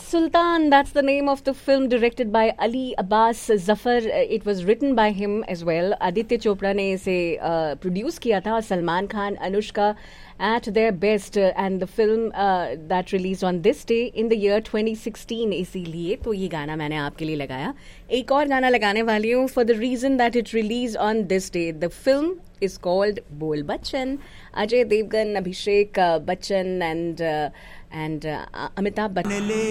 Sultan, that's the name of the film directed by Ali Abbas Zafar. It was written by him as well. Aditya Chopra ने इसे produce किया था. Salman Khan, Anushka at their best, and the film that released on this day in the year 2016. इसीलिए तो ये गाना मैंने आपके लिए लगाया. एक और गाना लगाने वाली हूँ for the reason that it released on this day. The film is called Bol Bachchan. Ajay Devgan, Abhishek Bachchan and Amitabh Bachchan.